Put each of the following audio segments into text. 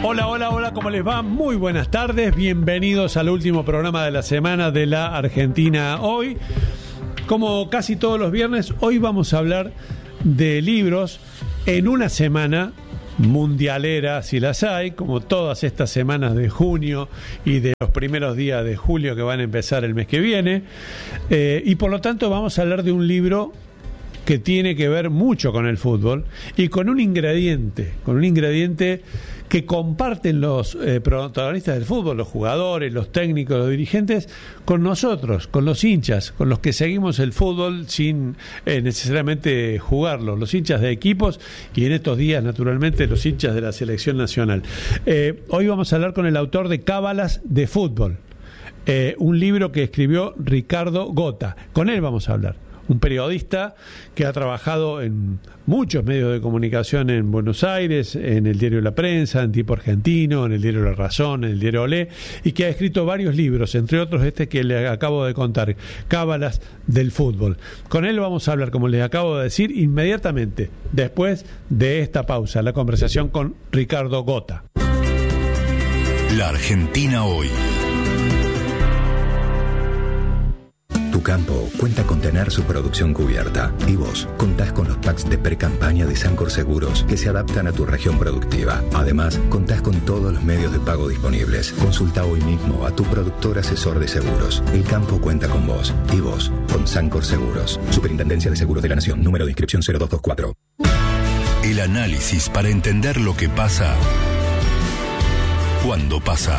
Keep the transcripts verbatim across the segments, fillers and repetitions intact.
Hola, hola, hola, ¿cómo les va? Muy buenas tardes, bienvenidos al último programa de la semana de la Argentina Hoy. Como casi todos los viernes, hoy vamos a hablar de libros en una semana mundialera, si las hay, como todas estas semanas de junio y de los primeros días de julio que van a empezar el mes que viene. Eh, y por lo tanto vamos a hablar de un libro que tiene que ver mucho con el fútbol y con un ingrediente, con un ingrediente que comparten los eh, protagonistas del fútbol, los jugadores, los técnicos, los dirigentes, con nosotros, con los hinchas, con los que seguimos el fútbol sin eh, necesariamente jugarlo, los hinchas de equipos y en estos días, naturalmente, los hinchas de la selección nacional. Eh, hoy vamos a hablar con el autor de Cábalas de Fútbol, eh, un libro que escribió Ricardo Gota. Con él vamos a hablar. Un periodista que ha trabajado en muchos medios de comunicación en Buenos Aires, en el diario La Prensa, en Tipo Argentino, en el diario La Razón, en el diario Olé, y que ha escrito varios libros, entre otros este que le acabo de contar, Cábalas del Fútbol. Con él vamos a hablar, como les acabo de decir, inmediatamente después de esta pausa, la conversación con Ricardo Gota. La Argentina Hoy. Tu campo cuenta con tener su producción cubierta y vos contás con los packs de pre-campaña de Sancor Seguros que se adaptan a tu región productiva. Además, contás con todos los medios de pago disponibles. Consulta hoy mismo a tu productor asesor de seguros. El campo cuenta con vos y vos con Sancor Seguros. Superintendencia de Seguros de la Nación. Número de inscripción cero dos dos cuatro. El análisis para entender lo que pasa cuando pasa.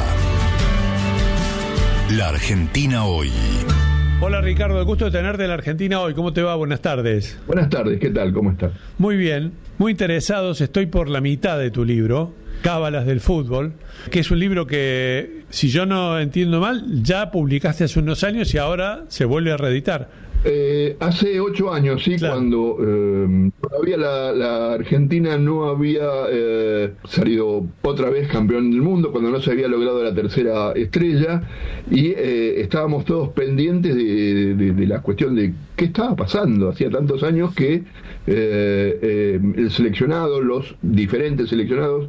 La Argentina Hoy. Hola Ricardo, el gusto de tenerte en la Argentina Hoy. ¿Cómo te va? Buenas tardes. Buenas tardes, ¿qué tal? ¿Cómo estás? Muy bien, muy interesados. Estoy por la mitad de tu libro, Cábalas del Fútbol, que es un libro que, si yo no entiendo mal, ya publicaste hace unos años y ahora se vuelve a reeditar. Eh, hace ocho años, sí, claro. Cuando eh, todavía la, la Argentina no había eh, salido otra vez campeón del mundo, cuando no se había logrado la tercera estrella, y eh, estábamos todos pendientes de, de, de la cuestión de qué estaba pasando. Hacía tantos años que eh, eh, el seleccionado, los diferentes seleccionados,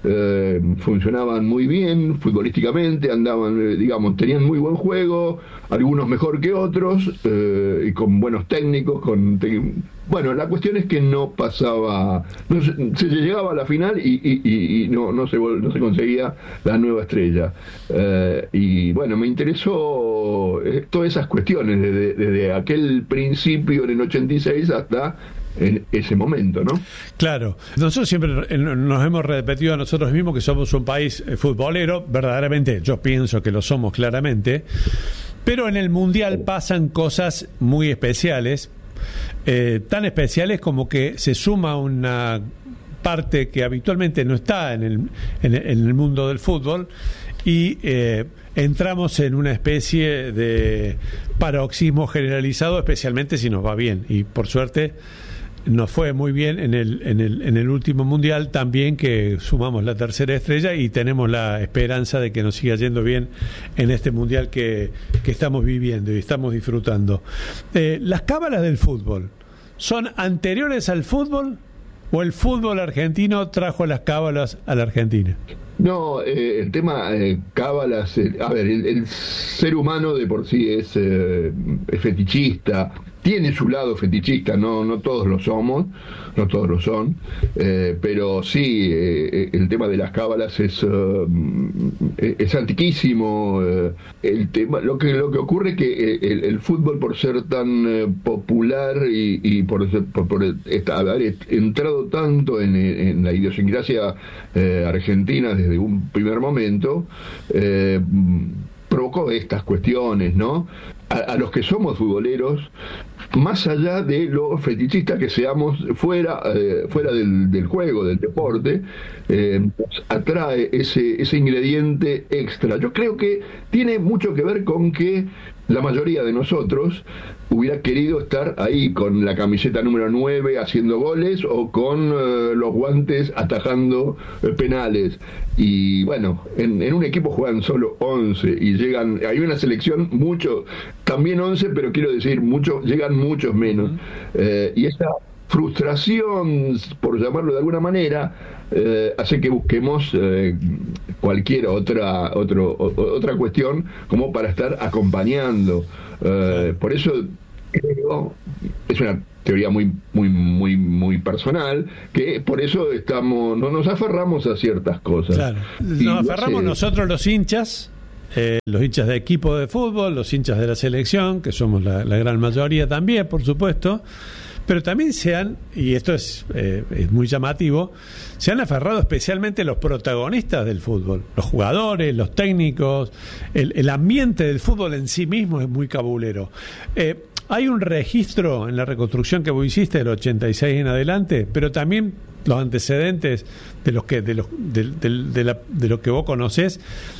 eh, funcionaban muy bien futbolísticamente, andaban, eh, digamos, tenían muy buen juego, algunos mejor que otros, eh, y con buenos técnicos, con te- bueno, la cuestión es que no pasaba, no se, se llegaba a la final y, y, y, y no no se no se conseguía la nueva estrella. Eh, y bueno, me interesó eh, todas esas cuestiones desde, desde aquel principio en el ochenta y seis hasta en ese momento, ¿no? Claro, nosotros siempre nos hemos repetido a nosotros mismos que somos un país futbolero, verdaderamente, yo pienso que lo somos claramente, pero en el Mundial pasan cosas muy especiales, eh, tan especiales como que se suma una parte que habitualmente no está en el, en el, en el mundo del fútbol y eh, entramos en una especie de paroxismo generalizado, especialmente si nos va bien, y por suerte nos fue muy bien en el, en el en el último mundial también, que sumamos la tercera estrella y tenemos la esperanza de que nos siga yendo bien en este mundial que, que estamos viviendo y estamos disfrutando. Eh, ¿las cábalas del fútbol son anteriores al fútbol o el fútbol argentino trajo las cábalas a la Argentina? No, eh, el tema eh, cábalas, eh, a ver, el, el ser humano de por sí es, eh, es fetichista, tiene su lado fetichista, no no todos lo somos, no todos lo son, eh, pero sí, eh, el tema de las cábalas es uh, es antiquísimo. Eh, el tema, lo que lo que ocurre es que el, el fútbol, por ser tan eh, popular y, y por, por, por esta, haber entrado tanto en, en la idiosincrasia eh, argentina desde un primer momento, eh, provocó estas cuestiones, ¿no? A, a los que somos futboleros, más allá de lo fetichistas que seamos fuera eh, fuera del, del juego, del deporte, eh, atrae ese ese ingrediente extra. Yo creo que tiene mucho que ver con que la mayoría de nosotros hubiera querido estar ahí con la camiseta número nueve haciendo goles o con uh, los guantes atajando uh, penales. Y bueno, en, en un equipo juegan solo once y llegan, hay una selección mucho, también once, pero quiero decir, mucho, llegan muchos menos. Uh-huh. Eh, y esa frustración, por llamarlo de alguna manera, eh, hace que busquemos eh, cualquier otra otro, o, otra cuestión como para estar acompañando. Eh, por eso creo, es una teoría muy muy muy muy personal, que por eso estamos no nos aferramos a ciertas cosas. Claro. Nos y aferramos no sé, nosotros los hinchas, eh, los hinchas de equipo de fútbol, los hinchas de la selección, que somos la, la gran mayoría también, por supuesto, pero también se han, y esto es, eh, es muy llamativo, se han aferrado especialmente los protagonistas del fútbol, los jugadores, los técnicos, el, el ambiente del fútbol en sí mismo es muy cabulero. Eh, Hay un registro en la reconstrucción que vos hiciste del ochenta y seis en adelante, pero también los antecedentes de los que de los de, de, de, la, de lo que vos conocés,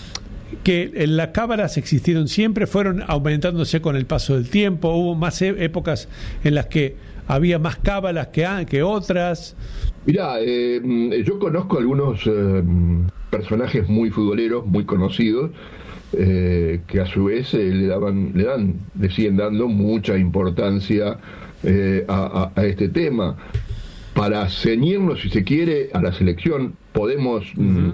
que en las cábalas existieron siempre, fueron aumentándose con el paso del tiempo, hubo más e- épocas en las que había más cábalas que, que otras. Mirá, eh, yo conozco algunos eh, personajes muy futboleros, muy conocidos, Eh, que a su vez eh, le daban, le dan, le siguen dando mucha importancia eh, a, a, a este tema. Para ceñirnos, si se quiere, a la selección, podemos uh-huh. mm,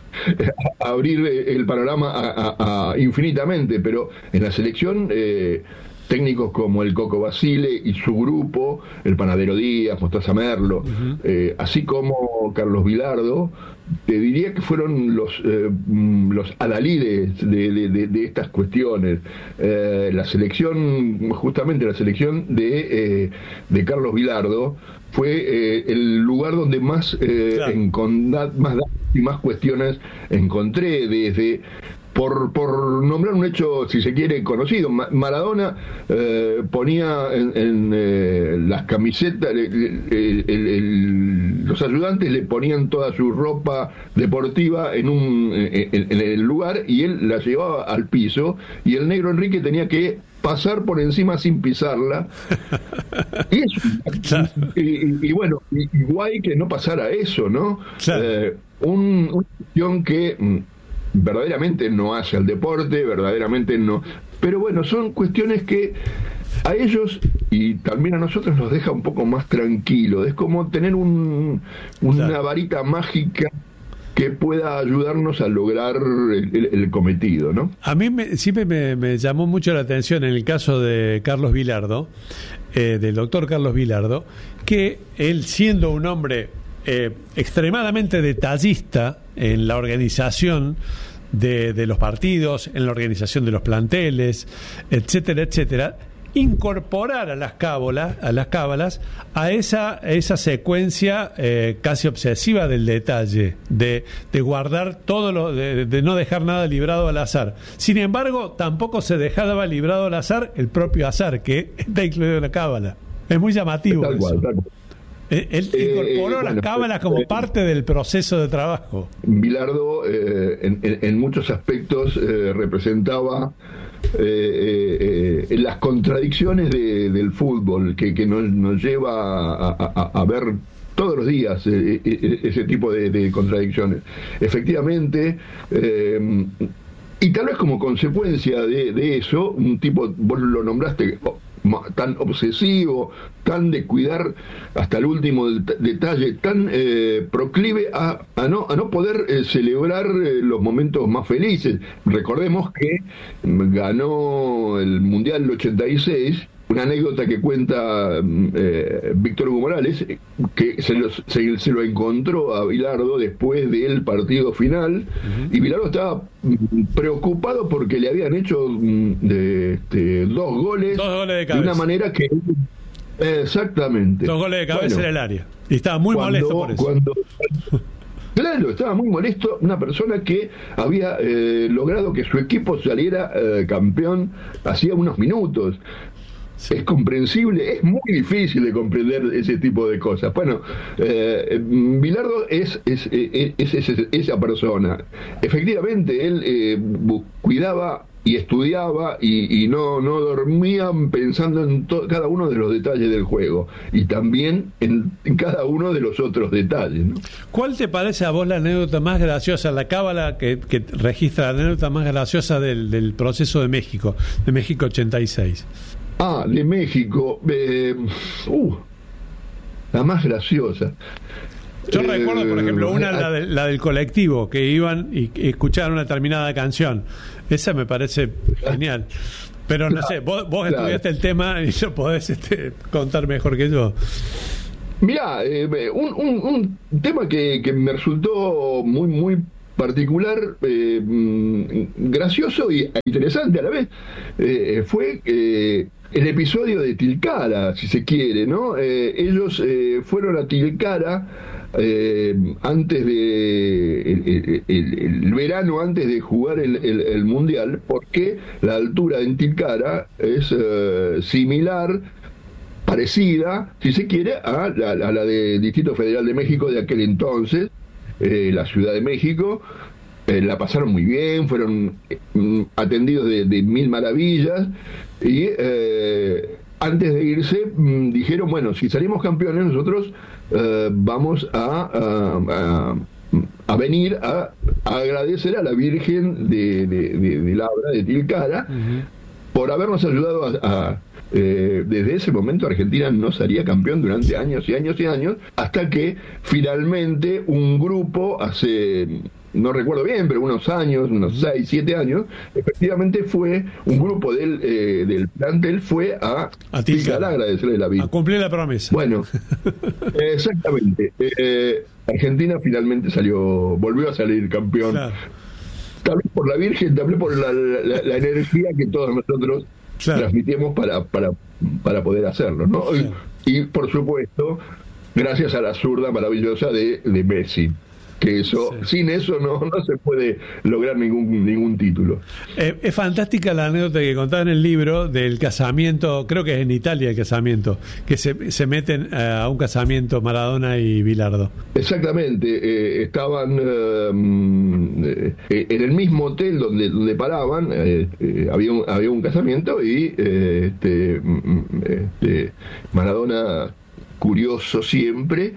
abrir el panorama a, a, a infinitamente, pero en la selección eh, técnicos como el Coco Basile y su grupo, el Panadero Díaz, Mostaza Merlo, uh-huh. eh, así como Carlos Vilardo, te diría que fueron los eh, los adalides de, de, de, de estas cuestiones. Eh, la selección, justamente la selección de, eh, de Carlos Vilardo, fue eh, el lugar donde más, eh, claro. encon- más y más cuestiones encontré, desde Por, por nombrar un hecho, si se quiere, conocido. Ma- Maradona eh, ponía en, en eh, las camisetas, el, el, el, el, los ayudantes le ponían toda su ropa deportiva en un en, en el lugar y él la llevaba al piso y el negro Enrique tenía que pasar por encima sin pisarla. Y, eso, claro. y, y, y bueno, igual que no pasara eso, ¿no? Claro. Eh, un, una cuestión que verdaderamente no hace al deporte, verdaderamente no. Pero bueno, son cuestiones que a ellos y también a nosotros nos deja un poco más tranquilos. Es como tener un, una claro. varita mágica que pueda ayudarnos a lograr el, el, el cometido, ¿no? A mí me, siempre me, me llamó mucho la atención en el caso de Carlos Vilardo, eh, del doctor Carlos Vilardo, que él, siendo un hombre eh, extremadamente detallista en la organización de, de los partidos, en la organización de los planteles, etcétera, etcétera, incorporar a las cábalas, a las cábalas, a esa, esa secuencia eh, casi obsesiva del detalle, de, de guardar todo lo, de, de no dejar nada librado al azar. Sin embargo, tampoco se dejaba librado al azar el propio azar, que está incluido en la cábala. Es muy llamativo tal cual, eso. Tal cual. Él incorporó eh, las bueno, cábalas como eh, parte del proceso de trabajo. Vilardo, eh, en, en, en muchos aspectos, eh, representaba eh, eh, eh, las contradicciones de, del fútbol, que, que nos, nos lleva a, a, a ver todos los días eh, eh, ese tipo de, de contradicciones. Efectivamente, eh, y tal vez como consecuencia de, de eso, un tipo, vos lo nombraste, tan obsesivo, tan de cuidar hasta el último detalle, tan eh, proclive a, a no a no poder eh, celebrar eh, los momentos más felices. Recordemos que ganó el Mundial del ochenta y seis, una anécdota que cuenta eh, Víctor Hugo Morales, que se lo, se, se lo encontró a Vilardo después del partido final, uh-huh. y Vilardo estaba preocupado porque le habían hecho de, de, dos goles, dos goles de, de una manera que... Exactamente. Dos goles de cabeza bueno, en el área. Y estaba muy cuando, molesto por eso. Cuando, claro, estaba muy molesto, una persona que había eh, logrado que su equipo saliera eh, campeón hacía unos minutos. Sí. Es comprensible, es muy difícil de comprender ese tipo de cosas. Bueno, eh, Vilardo es, es, es, es, es, es esa persona. Efectivamente, él eh, cuidaba y estudiaba y, y no, no dormía pensando en to- cada uno de los detalles del juego y también en, en cada uno de los otros detalles, ¿no? ¿Cuál te parece a vos la anécdota más graciosa, la cábala que, que registra la anécdota más graciosa del, del proceso de México, de México ochenta y seis? Ah, de México. Eh, uh, la más graciosa. Yo eh, recuerdo, por ejemplo, una, eh, la, de, la del colectivo, que iban y, y escuchaban una determinada canción. Esa me parece genial. Pero no sé, vos, vos claro. estudiaste el tema y lo podés este, contar mejor que yo. Mirá, eh, un, un, un tema que, que me resultó muy, muy particular, eh, gracioso y interesante a la vez, eh, fue eh, el episodio de Tilcara, si se quiere, ¿no? Eh, ellos eh, fueron a Tilcara eh, antes de el, el, el verano antes de jugar el, el, el mundial, porque la altura en Tilcara es eh, similar, parecida, si se quiere, a la, a la del Distrito Federal de México de aquel entonces, eh, la Ciudad de México. Eh, la pasaron muy bien, fueron eh, atendidos de, de mil maravillas, y eh, antes de irse mm, dijeron, bueno, si salimos campeones nosotros eh, vamos a, a, a, a venir a, a agradecer a la Virgen de, de, de, de Labra, de Tilcara, uh-huh. por habernos ayudado a, a Eh, desde ese momento Argentina no sería campeón durante años y años y años, hasta que finalmente un grupo, hace, no recuerdo bien, pero unos años, unos seis, siete años, efectivamente fue, un grupo del, eh, del plantel fue a, a Tilcara a agradecerle la vida. A cumplir la promesa. Bueno, exactamente. Eh, Argentina finalmente salió, volvió a salir campeón. Claro. Tal vez por la Virgen, tal vez por la, la, la energía que todos nosotros Claro. transmitimos para, para, para poder hacerlo, ¿no? Claro. Y, y por supuesto, gracias a la zurda maravillosa de, de Messi, que eso, sí. sin eso no, no se puede lograr ningún ningún título. Eh, es fantástica la anécdota que contaba en el libro del casamiento, creo que es en Italia el casamiento, que se, se meten eh, a un casamiento Maradona y Bilardo. Exactamente, eh, estaban eh, eh, en el mismo hotel donde, donde paraban, eh, eh, había, un, había un casamiento y eh, este, este, Maradona, curioso siempre,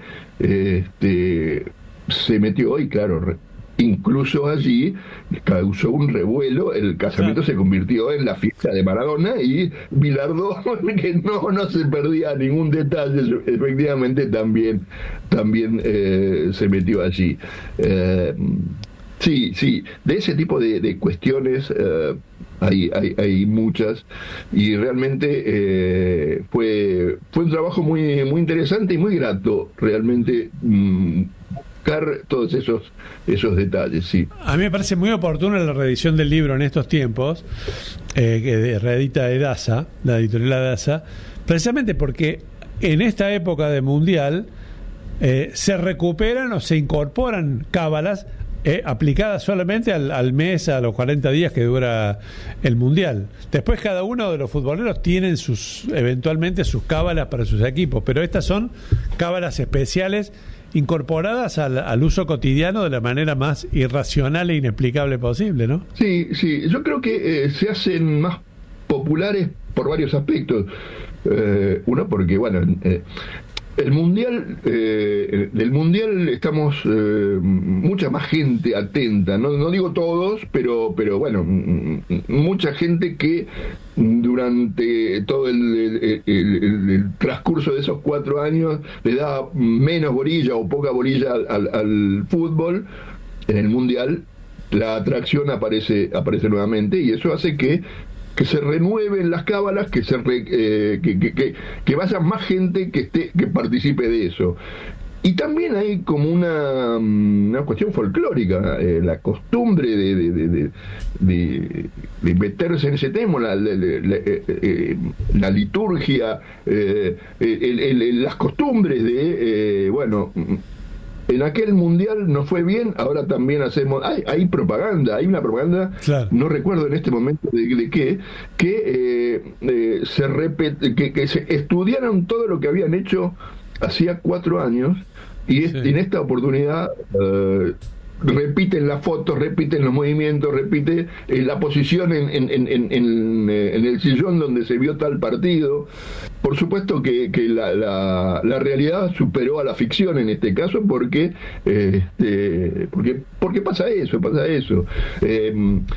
este se metió y claro, incluso allí causó un revuelo, el casamiento claro. se convirtió en la fiesta de Maradona, y Bilardo, que no, no se perdía ningún detalle, efectivamente también, también eh, se metió allí. Eh, sí, sí, de ese tipo de, de cuestiones eh, hay, hay, hay muchas, y realmente eh, fue, fue un trabajo muy, muy interesante y muy grato, realmente. Mmm, todos esos esos detalles, sí. A mí me parece muy oportuna la reedición del libro en estos tiempos, eh, que reedita Edasa, la editorial Edasa, precisamente porque en esta época de mundial eh, se recuperan o se incorporan cábalas eh, aplicadas solamente al, al mes, a los cuarenta días que dura el mundial. Después cada uno de los futboleros tienen sus eventualmente sus cábalas para sus equipos, pero estas son cábalas especiales incorporadas al, al uso cotidiano de la manera más irracional e inexplicable posible, ¿no? Sí, sí, yo creo que eh, se hacen más populares por varios aspectos. Eh, uno, porque, bueno, eh, el mundial, eh, del mundial estamos eh, mucha más gente atenta, no, no digo todos, pero, pero bueno, mucha gente que durante todo el, el, el, el transcurso de esos cuatro años le da menos bolilla o poca bolilla al, al, al fútbol. En el mundial la atracción aparece aparece nuevamente, y eso hace que que se renueven las cábalas, que se re, eh, que, que, que, que vaya más gente que esté que participe de eso. Y también hay como una, una cuestión folclórica, eh, la costumbre de, de, de, de, de, de meterse en ese tema, la, la, la, la, eh, la liturgia, eh, el, el, el, las costumbres de, eh, bueno, en aquel mundial nos fue bien, ahora también hacemos, hay, hay propaganda, hay una propaganda, claro. no recuerdo en este momento de, de qué, que eh, eh, se repete, que, que se estudiaron todo lo que habían hecho hacía cuatro años, y sí. en esta oportunidad eh, repiten las fotos, repiten los movimientos, repite eh, la posición en, en, en, en, en, en el sillón donde se vio tal partido. Por supuesto que, que la, la, la realidad superó a la ficción en este caso, porque eh, este, porque porque pasa eso, pasa eso. Eh,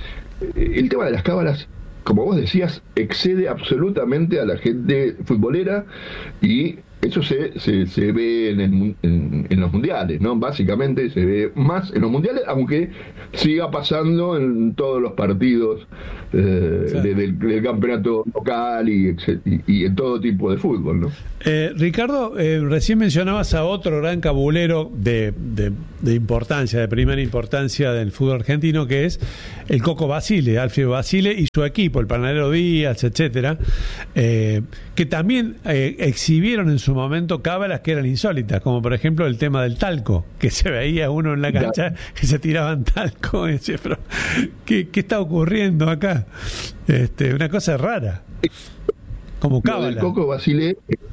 el tema de las cábalas, como vos decías, excede absolutamente a la gente futbolera, y eso se, se, se ve en, el, en, en los mundiales, ¿no? Básicamente se ve más en los mundiales, aunque siga pasando en todos los partidos eh, sí. de, del, del campeonato local y, y, y en todo tipo de fútbol, ¿no? Eh, Ricardo, eh, recién mencionabas a otro gran cabulero de, de, de importancia, de primera importancia del fútbol argentino, que es el Coco Basile, Alfredo Basile y su equipo, el Panadero Díaz, etcétera, eh, que también eh, exhibieron en su momento cábalas que eran insólitas, como por ejemplo el tema del talco, que se veía uno en la cancha que se tiraban talco y decía, pero ¿qué, qué está ocurriendo acá? Este, una cosa rara, como cábala. El Coco Basile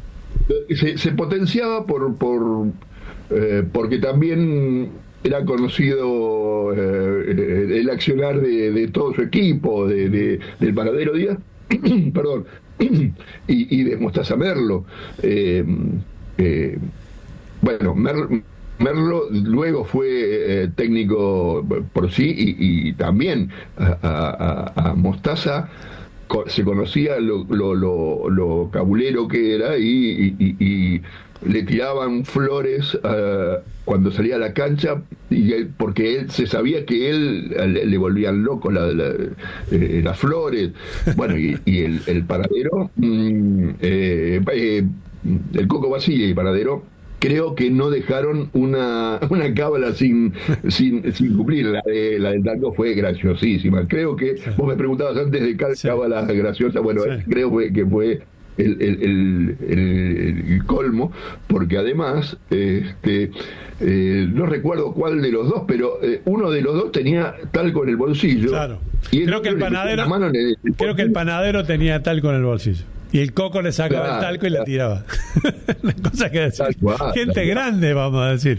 se, se potenciaba por por eh, porque también era conocido eh, el accionar de, de todo su equipo, de, de, del Panadero Díaz, perdón, y, y de Mostaza Merlo. Eh, eh, bueno, Merlo, Merlo luego fue eh, técnico por sí y, y también a, a, a Mostaza se conocía lo, lo, lo, lo cabulero que era y, y, y le tiraban flores uh, cuando salía a la cancha y él, porque él se sabía que él le, le volvían loco la, la, eh, las flores. Bueno, y, y el, el Panadero, mm, eh, eh, el Coco Basile y Panadero, creo que no dejaron una una cábala sin sin sin cumplir. La de la del talco fue graciosísima. Creo que sí. Vos me preguntabas antes de cábalas sí. graciosas. Bueno, sí. creo que fue el, el, el, el, el colmo, porque además este eh, no recuerdo cuál de los dos, pero eh, uno de los dos tenía talco en el bolsillo. Claro. Y creo que el panadero el, el creo que el panadero tenía talco en el bolsillo. Y el Coco le sacaba claro, el talco y claro. le tiraba. Una cosa que decir. Cual, gente grande, vamos a decir.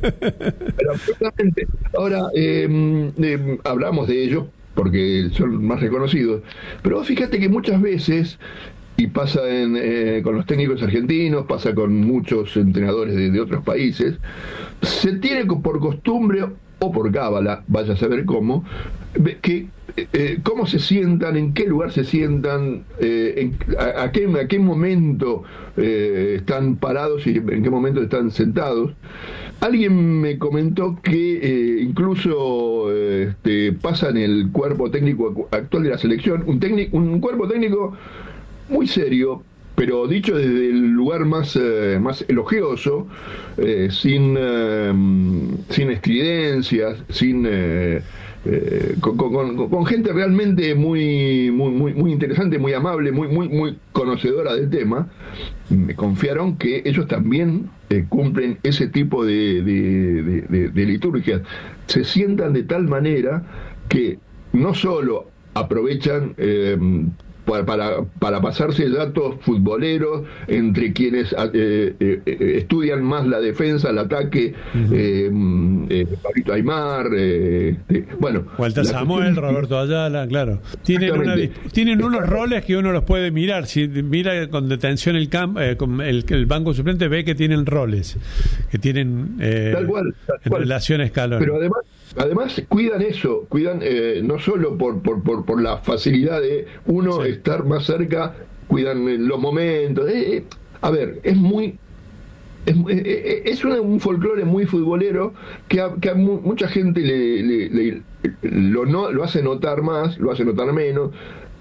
Pero absolutamente. Ahora, eh, eh, hablamos de ellos porque son más reconocidos. Pero fíjate que muchas veces, y pasa en, eh, con los técnicos argentinos, pasa con muchos entrenadores de, de otros países, se tiene por costumbre o por cábala, vaya a saber cómo, que eh, cómo se sientan, en qué lugar se sientan, eh, en, a, a, qué, a qué momento eh, están parados y en qué momento están sentados. Alguien me comentó que eh, incluso eh, este, pasa en el cuerpo técnico actual de la selección, un, técnico, un cuerpo técnico muy serio, pero dicho desde el lugar más eh, más elogioso, eh, sin eh, sin estridencias, sin eh, eh, con, con, con gente realmente muy muy muy muy interesante, muy amable, muy muy muy conocedora del tema. Me confiaron que ellos también eh, cumplen ese tipo de, de, de, de, de liturgias. Se sientan de tal manera que no solo aprovechan eh, Para, para, para pasarse datos futboleros entre quienes eh, eh, estudian más la defensa, el ataque, uh-huh. eh, eh, Pablito Aymar, eh, eh, bueno. Walter Samuel, cuestión... Roberto Ayala, claro. Tienen, una, tienen unos roles que uno los puede mirar. Si mira con detención el, camp, eh, con el, el banco suplente, ve que tienen roles, que tienen eh, tal cual, tal en cual. relación a escalón. Pero además, además cuidan eso, cuidan eh, no solo por, por, por, por la facilidad de uno sí. estar más cerca, cuidan los momentos. Eh, eh, a ver, es muy es, eh, es una, un folclore muy futbolero que a, que a mu- mucha gente le, le, le, lo, no, lo hace notar más, lo hace notar menos.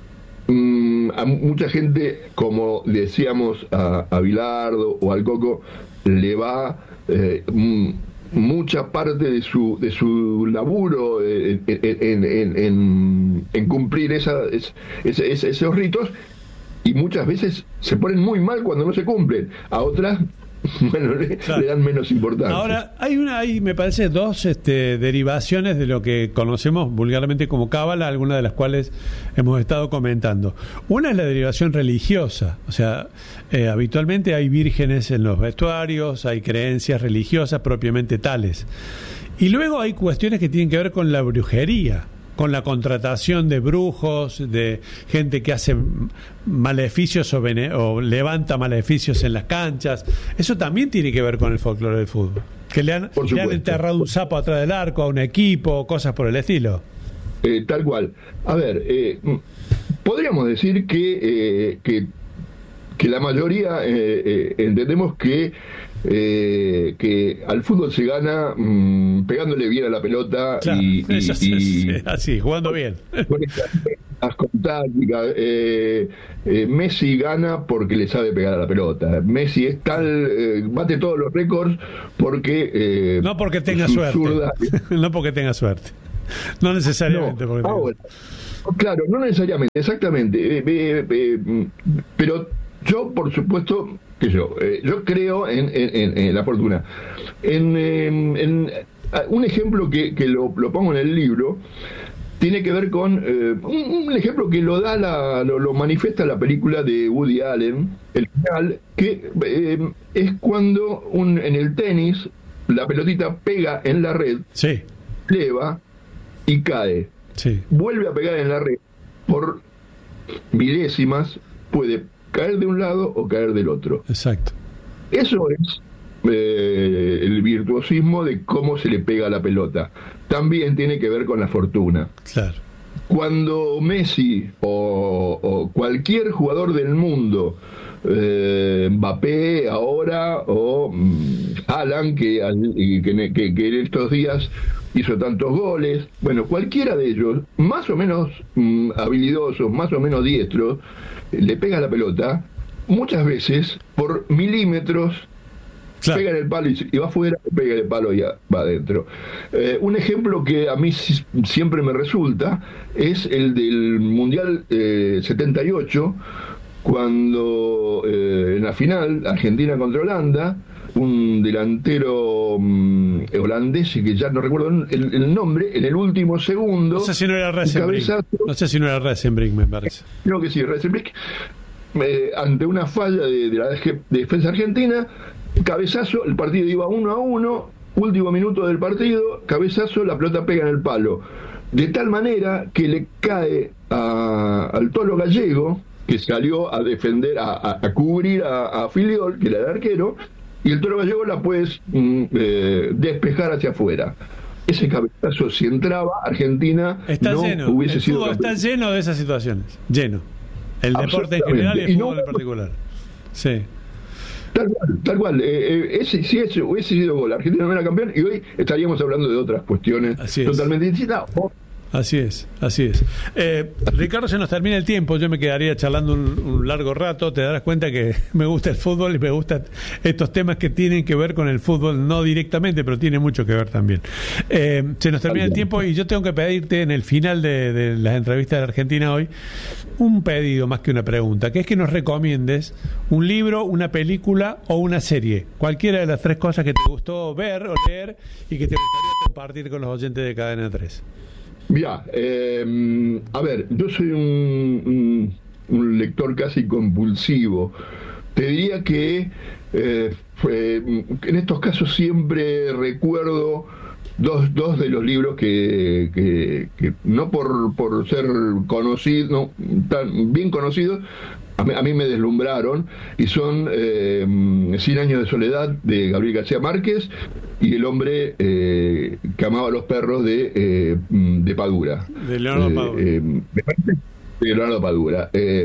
Mm, a mucha gente, como decíamos a, a Bilardo o al Coco, le va eh, mm, mucha parte de su de su laburo en, en, en, en, en cumplir esa, es, es, esos ritos, y muchas veces se ponen muy mal cuando no se cumplen. A otras, bueno, le, claro. le dan menos importancia. Ahora, hay una, hay, me parece, dos este, derivaciones de lo que conocemos vulgarmente como cábala, algunas de las cuales hemos estado comentando. Una es la derivación religiosa, o sea, eh, habitualmente hay vírgenes en los vestuarios, hay creencias religiosas propiamente tales. Y luego hay cuestiones que tienen que ver con la brujería, con la contratación de brujos, de gente que hace maleficios o, bene- o levanta maleficios en las canchas. Eso también tiene que ver con el folclore del fútbol. Que le han, le han enterrado un sapo atrás del arco a un equipo, cosas por el estilo. Eh, tal cual. A ver, eh, podríamos decir que, eh, que que la mayoría eh, eh, entendemos que eh, que al fútbol se gana mmm, pegándole bien a la pelota, claro, y, y, es así, y es así, jugando bien. Con táctica. Eh, eh, Messi gana porque le sabe pegar a la pelota. Messi es tal, eh, bate todos los récords porque eh, no porque tenga suerte, zurda, no porque tenga suerte, no necesariamente. No, porque ahora, tenga... claro, no necesariamente, exactamente. Eh, eh, eh, pero yo, por supuesto, que yo, eh, yo creo en, en, en, en la fortuna. En, en, en un ejemplo que, que lo, lo pongo en el libro. Tiene que ver con eh, un, un ejemplo que lo da la, lo, lo manifiesta la película de Woody Allen, el final, que eh, es cuando un, en el tenis la pelotita pega en la red, sí, eleva y cae, sí, vuelve a pegar en la red por milésimas, puede caer de un lado o caer del otro. Exacto. Eso es eh, el virtuosismo de cómo se le pega a la pelota. También tiene que ver con la fortuna. Claro. Cuando Messi o, o cualquier jugador del mundo, eh, Mbappé ahora o um, Alan, que, que, que, que en estos días hizo tantos goles, bueno, cualquiera de ellos, más o menos um, habilidosos, más o menos diestros, eh, le pega la pelota, muchas veces por milímetros. Claro. Pega en el palo y, y va afuera, pega en el palo y ya va adentro. Eh, un ejemplo que a mí si, siempre me resulta es el del Mundial eh, setenta y ocho, cuando eh, en la final, Argentina contra Holanda, un delantero um, holandés, que ya no recuerdo el, el nombre, en el último segundo... No sé si no era Resenbrink, no sé si no era Resenbrink, me parece. Creo que sí, Resenbrink, eh, ante una falla de, de la de defensa argentina, cabezazo, el partido iba uno a uno, último minuto del partido, cabezazo, la pelota pega en el palo, de tal manera que le cae a, al Tolo Gallego, que salió a defender, a, a, a cubrir a, a Filiol, que era el arquero, y el Tolo Gallego la puede mm, eh, despejar hacia afuera. Ese cabezazo, si entraba, Argentina está no lleno. hubiese el sido fútbol está lleno de esas situaciones, lleno. El deporte en general y el fútbol no, en particular. Sí. Tal cual, tal cual. Eh, eh, ese, si ese hubiese sido gol, Argentina no era campeón y hoy estaríamos hablando de otras cuestiones totalmente distintas. Oh. Así es, así es. Eh, Ricardo, se nos termina el tiempo, yo me quedaría charlando un, un largo rato, te darás cuenta que me gusta el fútbol y me gustan estos temas que tienen que ver con el fútbol, no directamente, pero tiene mucho que ver también. Eh, se nos termina el tiempo y yo tengo que pedirte en el final de, de las entrevistas de Argentina hoy, un pedido más que una pregunta, que es que nos recomiendes un libro, una película o una serie, cualquiera de las tres cosas que te gustó ver o leer y que te gustaría compartir con los oyentes de Cadena tres. Mira, eh, a ver, yo soy un, un, un lector casi compulsivo. Te diría que eh, fue, en estos casos siempre recuerdo dos, dos de los libros que, que, que no por, por ser conocidos, no, tan bien conocidos, a mí, a mí me deslumbraron, y son eh, Cien años de soledad de Gabriel García Márquez y El hombre eh, que amaba a los perros de, eh, de Padura. De Leonardo Padura. Eh, eh, me parece de Leonardo Padura. Eh,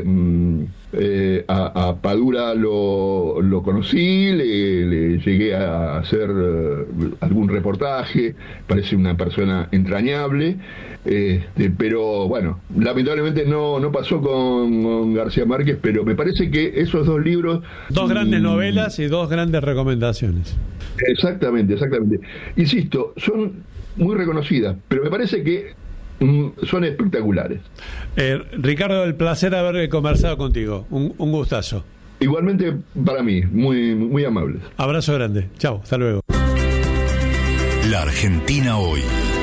eh, a, a Padura lo, lo conocí, le, le llegué a hacer uh, algún reportaje, parece una persona entrañable, este, pero bueno, lamentablemente no, no pasó con, con García Márquez, pero me parece que esos dos libros... Dos grandes mmm, novelas y dos grandes recomendaciones. Exactamente, exactamente. Insisto, son muy reconocidas, pero me parece que son espectaculares. eh, Ricardo, el placer de haber conversado contigo, un, un gustazo. Igualmente para mí, muy, muy amable. Abrazo grande, chao, hasta luego. La Argentina hoy.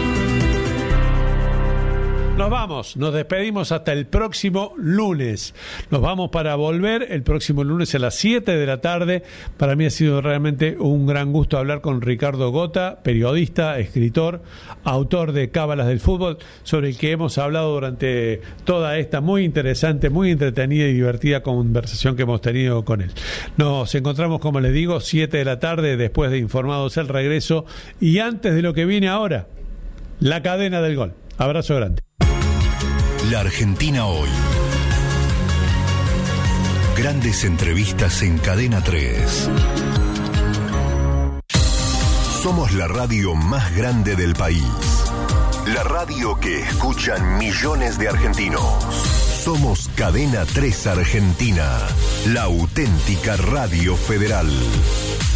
Nos vamos, nos despedimos hasta el próximo lunes. Nos vamos para volver el próximo lunes a las siete de la tarde. Para mí ha sido realmente un gran gusto hablar con Ricardo Gota, periodista, escritor, autor de Cábalas del Fútbol, sobre el que hemos hablado durante toda esta muy interesante, muy entretenida y divertida conversación que hemos tenido con él. Nos encontramos, como les digo, siete de la tarde, después de Informados el Regreso y antes de lo que viene ahora, la cadena del gol. Abrazo grande. La Argentina hoy. Grandes entrevistas en Cadena tres. Somos la radio más grande del país. La radio que escuchan millones de argentinos. Somos Cadena tres Argentina, la auténtica radio federal.